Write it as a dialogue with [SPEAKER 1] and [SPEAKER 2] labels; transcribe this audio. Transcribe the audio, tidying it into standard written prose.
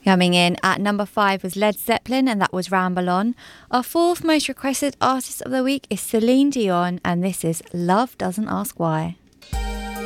[SPEAKER 1] Coming in at number 5 was Led Zeppelin, and that was Ramble On. Our 4th most requested artist of the week is Celine Dion, and this is Love Doesn't Ask Why.